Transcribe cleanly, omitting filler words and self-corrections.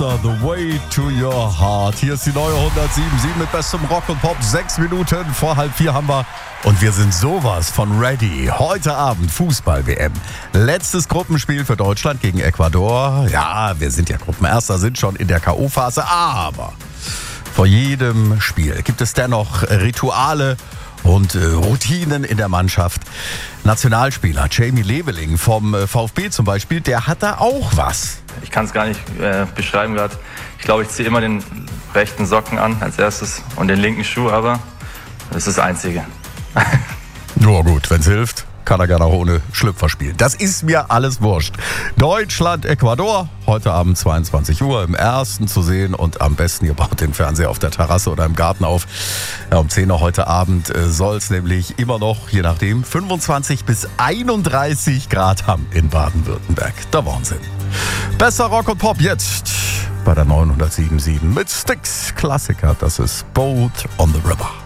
The Way to Your Heart. Hier ist die neue 107.7 mit bestem Rock und Pop. 6 Minuten vor 3:30 haben wir. Und wir sind sowas von ready. Heute Abend Fußball-WM. Letztes Gruppenspiel für Deutschland gegen Ecuador. Ja, wir sind ja Gruppenerster, sind schon in der K.O.-Phase. Aber vor jedem Spiel gibt es dennoch Rituale und Routinen in der Mannschaft. Nationalspieler Jamie Leveling vom VfB zum Beispiel, der hat da auch was. Ich kann es gar nicht beschreiben gerade. Ich glaube, ich ziehe immer den rechten Socken an als erstes und den linken Schuh, aber das ist das Einzige. Ja gut, wenn es hilft, kann er gerne auch ohne Schlüpfer spielen. Das ist mir alles wurscht. Deutschland, Ecuador, heute Abend 22 Uhr im Ersten zu sehen und am besten ihr baut den Fernseher auf der Terrasse oder im Garten auf. Ja, um 10 Uhr heute Abend soll es nämlich immer noch, je nachdem, 25 bis 31 Grad haben in Baden-Württemberg. Der Wahnsinn. Besser Rock und Pop jetzt bei der 907.7 mit Styx Klassiker. Das ist Boat on the River.